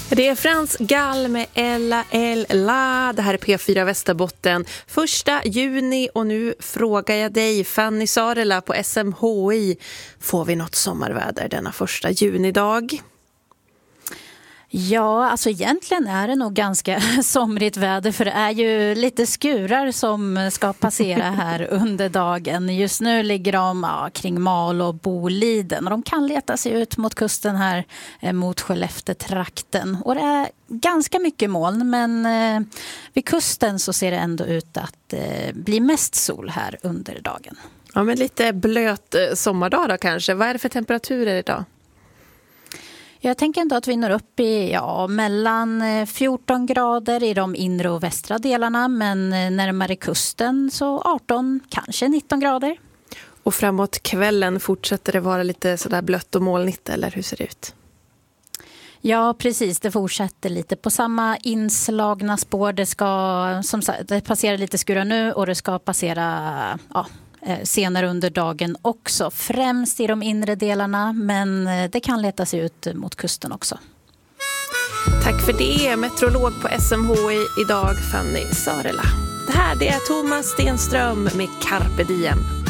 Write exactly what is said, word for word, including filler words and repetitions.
Det är Frans Gall med Ella El La. Det här är P fyra Västerbotten. Första juni och nu frågar jag dig, Fanny Sarela på S M H I. Får vi något sommarväder denna första junidag? Ja, alltså egentligen är det nog ganska somrigt väder, för det är ju lite skurar som ska passera här under dagen. Just nu ligger de ja, kring Mal och Boliden och de kan leta sig ut mot kusten här eh, mot Skellefteå-trakten. Och det är ganska mycket moln, men eh, vid kusten så ser det ändå ut att eh, bli mest sol här under dagen. Ja, men lite blöt eh, sommardag då kanske. Vad är det för temperaturer idag? Jag tänker ändå att vi når upp i ja, mellan fjorton grader i de inre och västra delarna, men närmare kusten så arton, kanske nitton grader. Och framåt kvällen fortsätter det vara lite sådär blött och molnigt, eller hur ser det ut? Ja, precis. Det fortsätter lite på samma inslagna spår. Det ska, som sagt, det passerar lite skurar nu och det ska passera ja, senare under dagen också. Främst i de inre delarna, men det kan leta sig ut mot kusten också. Tack för det, meteorolog på S M H I idag, Fanny Sarela. Det här det är Thomas Stenström med Carpe Diem.